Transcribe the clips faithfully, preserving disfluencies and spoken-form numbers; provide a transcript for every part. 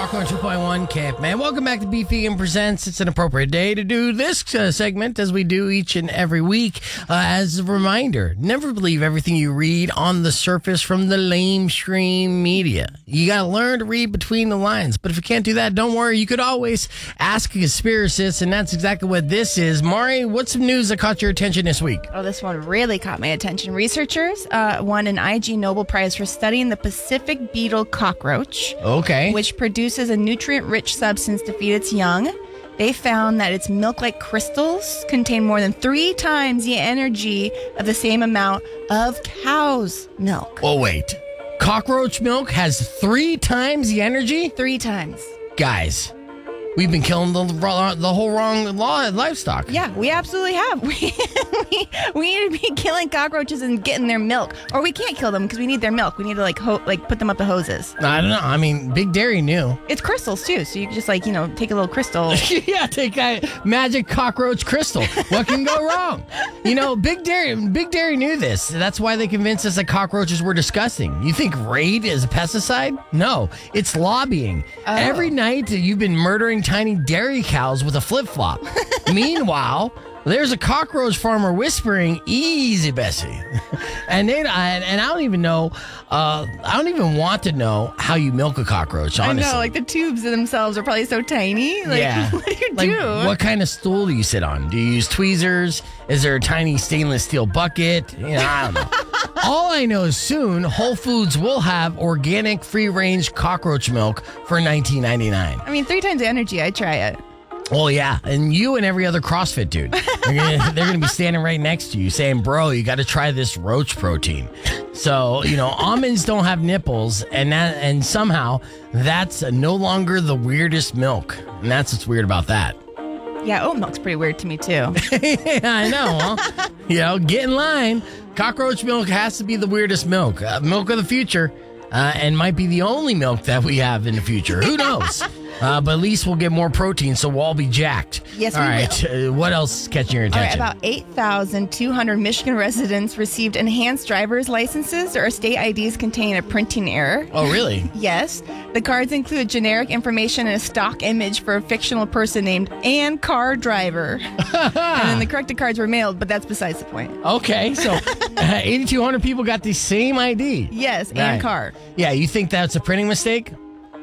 Rock one two point one Camp, man. Welcome back to Beef Vegan Presents. It's an appropriate day to do this uh, segment as we do each and every week. Uh, as a reminder, never believe everything you read on the surface from the lamestream media. You got to learn to read between the lines. But if you can't do that, don't worry. You could always ask a conspiracist, and that's exactly what this is. Mari, what's some news that caught your attention this week? Oh, this one really caught my attention. Researchers uh, won an I G Nobel Prize for studying the Pacific beetle cockroach. Okay. Which produces a nutrient-rich substance to feed its young. They found that its milk-like crystals contain more than three times the energy of the same amount of cow's milk. Oh, wait. Cockroach milk has three times the energy? Three times. Guys, we've been killing the the whole wrong law livestock. Yeah, we absolutely have. We, we, we need to be killing cockroaches and getting their milk. Or we can't kill them because we need their milk. We need to like ho- like put them up the hoses. I don't know. I mean, Big Dairy knew. It's crystals too, so you can just like, you know, take a little crystal. Yeah, take a magic cockroach crystal. What can go wrong? You know, Big Dairy Big Dairy knew this. That's why they convinced us that cockroaches were disgusting. You think Raid is a pesticide? No, it's lobbying. Oh. Every night you've been murdering tiny dairy cows with a flip-flop. Meanwhile, there's a cockroach farmer whispering, "Easy, Bessie." and they, I, and I don't even know, uh, I don't even want to know how you milk a cockroach, honestly. I know, like the tubes themselves are probably so tiny. Like, yeah. what do you like, do? What kind of stool do you sit on? Do you use tweezers? Is there a tiny stainless steel bucket? You know, I don't know. All I know is soon Whole Foods will have organic free-range cockroach milk for nineteen ninety-nine. I mean, three times the energy, I'd try it. Oh, yeah. And you and every other CrossFit dude, they're gonna, they're gonna be standing right next to you saying, "Bro, you got to try this roach protein." So, you know, almonds don't have nipples, and that, and somehow that's no longer the weirdest milk. And that's what's weird about that. Yeah, oat milk's pretty weird to me, too. Yeah, I know. Well, you know, get in line. Cockroach milk has to be the weirdest milk. Uh, milk of the future. Uh, and might be the only milk that we have in the future. Who knows? Uh, but at least we'll get more protein, so we'll all be jacked. Yes, all we right. Uh, what else is catching your All right, attention? about eight thousand two hundred Michigan residents received enhanced driver's licenses or state I Ds containing a printing error. Oh, really? Yes. The cards include generic information and a stock image for a fictional person named Ann Car Driver. And then the corrected cards were mailed, but that's besides the point. Okay, so uh, eighty-two hundred people got the same I D. Yes, Right. Ann Car. Yeah, you think that's a printing mistake?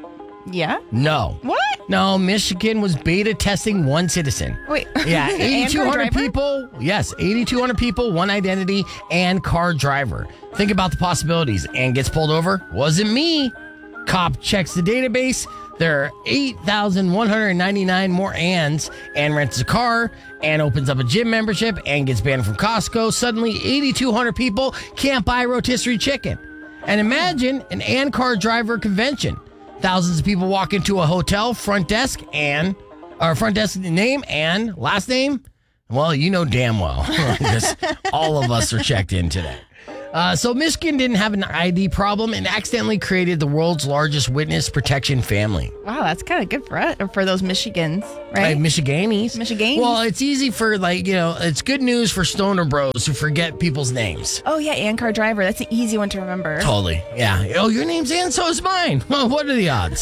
Yeah? No. What? No, Michigan was beta testing one citizen. Wait. Yeah, Ann eighty-two Car hundred Driver? people. Yes, eighty-two hundred people, one identity, and car driver. Think about the possibilities. And gets pulled over. Wasn't me. Cop checks the database. There are eight thousand one hundred ninety-nine more Anns. Ann rents a car. Ann opens up a gym membership. Ann gets banned from Costco. Suddenly, eighty-two hundred people can't buy rotisserie chicken. And imagine an Ann car driver convention. Thousands of people walk into a hotel, front desk, and, or front desk name, and last name. Well, you know damn well. Because all of us are checked in today. Uh, so Michigan didn't have an I D problem and accidentally created the world's largest witness protection family. Wow, that's kind of good for us, for those Michigans, Like right? Michiganis. Michiganis. Well, it's easy for, like, you know, it's good news for stoner bros who forget people's names. Oh, yeah, Ann Car Driver. That's an easy one to remember. Totally. Yeah. Oh, your name's Ann, so is mine. Well, what are the odds?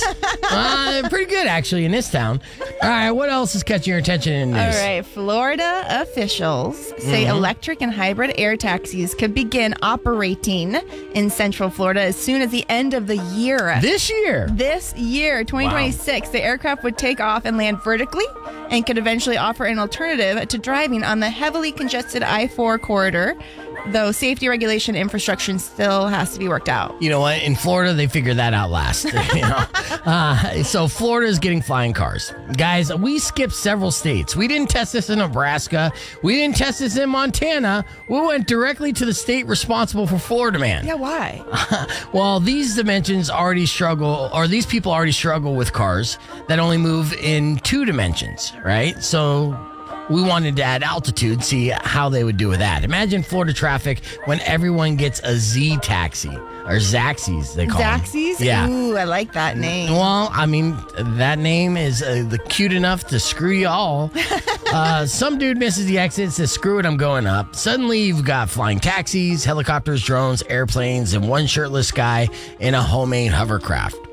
uh, pretty good, actually, in this town. All right, what else is catching your attention in the All news? right, Florida officials say Mm-hmm. electric and hybrid air taxis could begin operating in Central Florida as soon as the end of the year. This year. This year, twenty twenty-six, the aircraft would take off and land vertically and could eventually offer an alternative to driving on the heavily congested I four corridor, though safety regulation infrastructure still has to be worked out. You know what? In Florida, they figured that out last. You know, uh, so Florida is getting flying cars, guys. We skipped several states. We didn't test this in Nebraska. We didn't test this in Montana. We went directly to the state responsible for Florida Man. Yeah, why? Well, these dimensions already struggle, or these people already struggle with cars that only move in two dimensions, right? So we wanted to add altitude, see how they would do with that. Imagine Florida traffic when everyone gets a Z taxi, or Zaxis, they call them. Zaxis? Yeah. Ooh, I like that name. Well, I mean, that name is uh, the cute enough to screw you all. uh, some dude misses the exit, says, "Screw it, I'm going up." Suddenly, you've got flying taxis, helicopters, drones, airplanes, and one shirtless guy in a homemade hovercraft.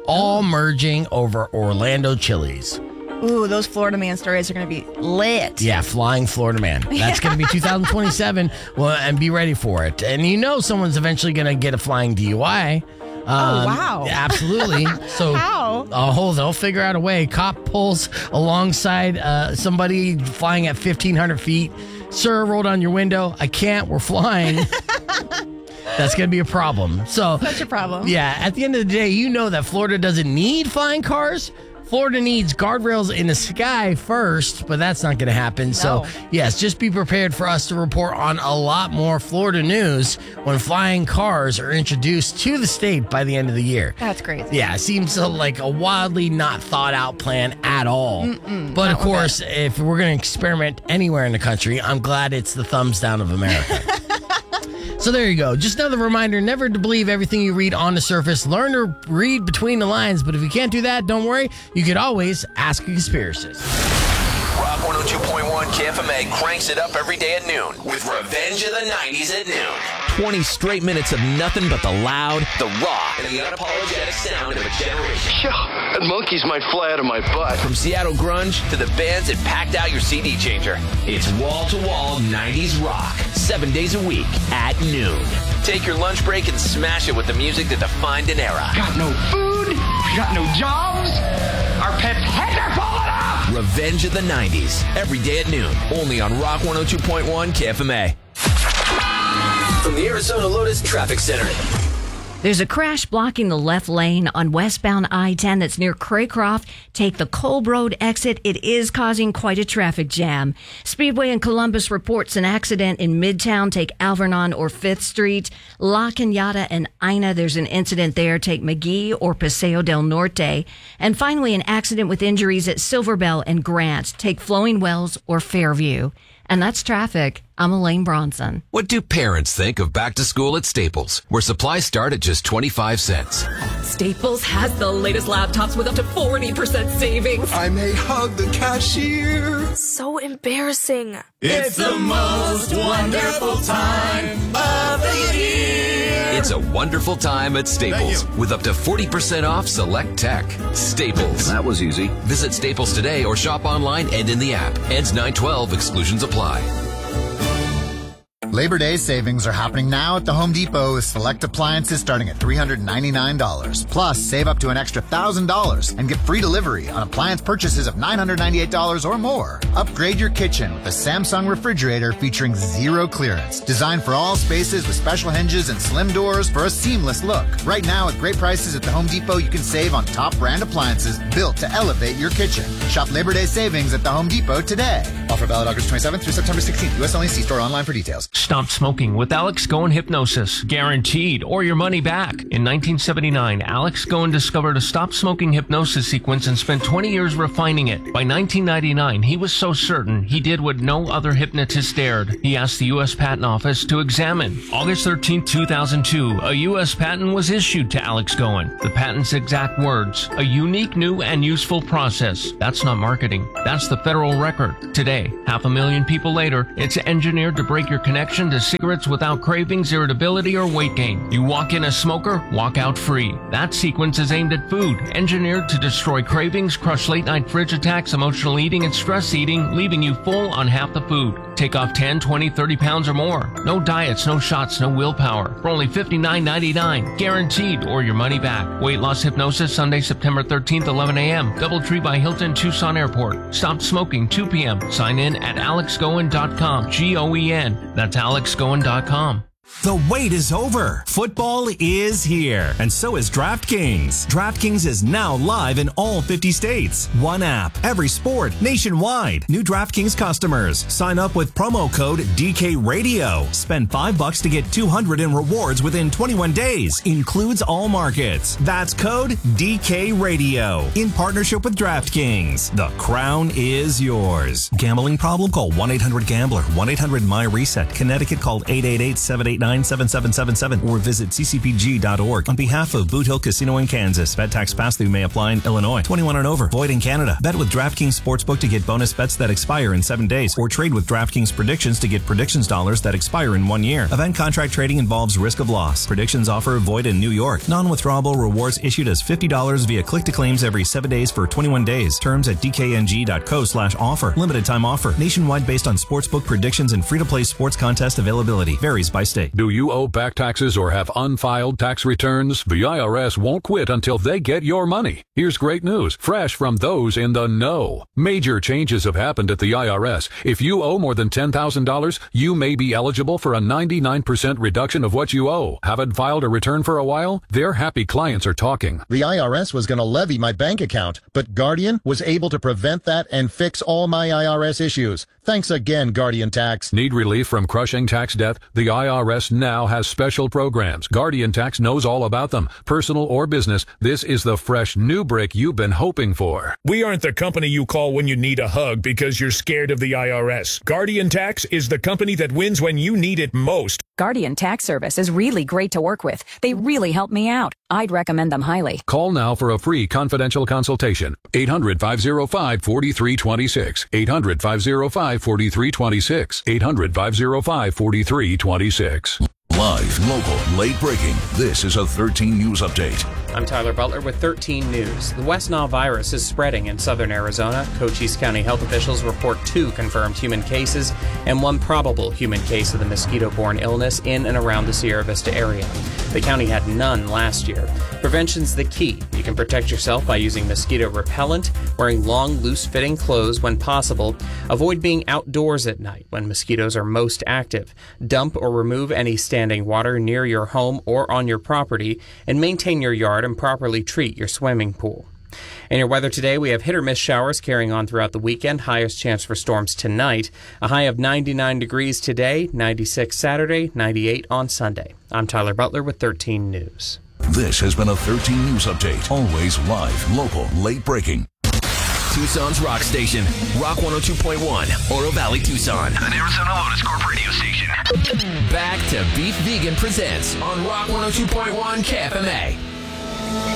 all merging over Orlando Chili's. Ooh, those Florida Man stories are going to be lit. Yeah, Flying Florida Man. That's going to be two thousand twenty-seven. Well, and be ready for it. And you know someone's eventually going to get a flying D U I. Um, oh, wow. Absolutely. So, How? Oh, they'll figure out a way. Cop pulls alongside uh, somebody flying at fifteen hundred feet. Sir, roll down your window. I can't. We're flying. That's going to be a problem. So, Such a problem. Yeah, at the end of the day, you know that Florida doesn't need flying cars. Florida needs guardrails in the sky first, but that's not going to happen. No. So, yes, just be prepared for us to report on a lot more Florida news when flying cars are introduced to the state by the end of the year. That's crazy. Yeah, it seems like a wildly not thought out plan at all. Mm-mm, but, of course, if we're going to experiment anywhere in the country, I'm glad it's the thumbs down of America. So there you go. Just another reminder, never to believe everything you read on the surface. Learn to read between the lines. But if you can't do that, don't worry. You could always ask a conspiracist. Rock one oh two point one K F M A cranks it up every day at noon with Revenge of the nineties at noon. twenty straight minutes of nothing but the loud, the raw, and the unapologetic sound of a generation. Yeah, that monkey's might fly out of my butt. From Seattle grunge to the bands that packed out your C D changer, it's wall-to-wall nineties rock, seven days a week at noon. Take your lunch break and smash it with the music that defined an era. Got no food, got no jobs, our pets' heads are falling off! Revenge of the nineties, every day at noon, only on Rock one oh two point one K F M A. From the Arizona Lotus Traffic Center. There's a crash blocking the left lane on westbound I ten that's near Craycroft. Take the Kolb Road exit. It is causing quite a traffic jam. Speedway in Columbus reports an accident in Midtown. Take Alvernon or fifth Street. La Cañada and Ina, there's an incident there. Take McGee or Paseo del Norte. And finally, an accident with injuries at Silverbell and Grant. Take Flowing Wells or Fairview. And that's traffic. I'm Elaine Bronson. What do parents think of back to school at Staples, where supplies start at just twenty-five cents? Staples has the latest laptops with up to forty percent savings. I may hug the cashier. So embarrassing. It's the most wonderful time of the year. It's a wonderful time at Staples with up to forty percent off select tech. Staples. That was easy. Visit Staples today or shop online and in the app. Ends nine twelve. Exclusions apply. Labor Day savings are happening now at the Home Depot with select appliances starting at three hundred ninety-nine dollars. Plus, save up to an extra one thousand dollars and get free delivery on appliance purchases of nine hundred ninety-eight dollars or more. Upgrade your kitchen with a Samsung refrigerator featuring zero clearance. Designed for all spaces with special hinges and slim doors for a seamless look. Right now, at great prices at the Home Depot, you can save on top brand appliances built to elevate your kitchen. Shop Labor Day savings at the Home Depot today. Offer valid August twenty-seventh through September sixteenth. U S only. See store online for details. Stop smoking with Alex Goen Hypnosis. Guaranteed, or your money back. In nineteen seventy-nine, Alex Goen discovered a stop smoking hypnosis sequence and spent twenty years refining it. By nineteen ninety-nine, he was so certain he did what no other hypnotist dared. He asked the U S Patent Office to examine. August thirteenth, two thousand two, a U S patent was issued to Alex Goen. The patent's exact words, a unique, new, and useful process. That's not marketing. That's the federal record. Today, half a million people later, it's engineered to break your connection to cigarettes without cravings, irritability, or weight gain. You walk in a smoker, walk out free. That sequence is aimed at food, engineered to destroy cravings, crush late-night fridge attacks, emotional eating, and stress eating, leaving you full on half the food. Take off ten, twenty, thirty pounds or more. No diets, no shots, no willpower. For only fifty-nine ninety-nine. Guaranteed, or your money back. Weight loss hypnosis, Sunday, September thirteenth, eleven a.m. Doubletree by Hilton, Tucson Airport. Stop smoking, two p.m. Sign in at alex goen dot com. G O E N. That's alex goen dot com. The wait is over. Football is here, and so is DraftKings. DraftKings is now live in all fifty states. One app, every sport, nationwide. New DraftKings customers. Sign up with promo code D K Radio. Spend five bucks to get two hundred in rewards within twenty-one days. Includes all markets. That's code D K Radio. In partnership with DraftKings. The crown is yours. Gambling problem? Call one eight hundred gambler. one eight hundred my reset. Connecticut, call eight eight eight, seven eight nine, seven seven seven seven or visit c c p g dot org. On behalf of Boot Hill Casino in Kansas, bet tax pass-through may apply in Illinois. twenty-one and over. Void in Canada. Bet with DraftKings Sportsbook to get bonus bets that expire in seven days, or trade with DraftKings Predictions to get predictions dollars that expire in one year. Event contract trading involves risk of loss. Predictions offer void in New York. Non-withdrawable rewards issued as fifty dollars via click-to-claims every seven days for twenty-one days. Terms at d k n g dot co slash offer. Limited time offer. Nationwide based on sportsbook predictions and free-to-play sports contest availability. Varies by state. Do you owe back taxes or have unfiled tax returns? The I R S won't quit until they get your money. Here's great news, fresh from those in the know. Major changes have happened at the I R S. If you owe more than ten thousand dollars, you may be eligible for a ninety-nine percent reduction of what you owe. Haven't filed a return for a while? Their happy clients are talking. The I R S was going to levy my bank account, but Guardian was able to prevent that and fix all my I R S issues. Thanks again, Guardian Tax. Need relief from crushing tax debt? The I R S now has special programs. Guardian Tax knows all about them. Personal or business, this is the fresh new break you've been hoping for. We aren't the company you call when you need a hug because you're scared of the I R S. Guardian Tax is the company that wins when you need it most. Guardian Tax Service is really great to work with. They really help me out. I'd recommend them highly. Call now for a free confidential consultation. eight hundred, five oh five, four three two six. eight hundred, five oh five, four three two six. eight hundred, five oh five, four three two six. Live, local, late breaking. This is a thirteen News Update. I'm Tyler Butler with thirteen News. The West Nile virus is spreading in southern Arizona. Cochise County health officials report two confirmed human cases and one probable human case of the mosquito-borne illness in and around the Sierra Vista area. The county had none last year. Prevention's the key. You can protect yourself by using mosquito repellent, wearing long, loose-fitting clothes when possible. Avoid being outdoors at night when mosquitoes are most active. Dump or remove any standing water near your home or on your property, and maintain your yard and properly treat your swimming pool. In your weather today, we have hit-or-miss showers carrying on throughout the weekend. Highest chance for storms tonight. A high of ninety-nine degrees today, ninety-six Saturday, ninety-eight on Sunday. I'm Tyler Butler with thirteen News. This has been a thirteen News Update. Always live, local, late breaking. Tucson's rock station, Rock one oh two point one, Oro Valley, Tucson. An Arizona Lotus Corp radio station. Back to Beef Vegan presents on Rock one oh two point one K F M A.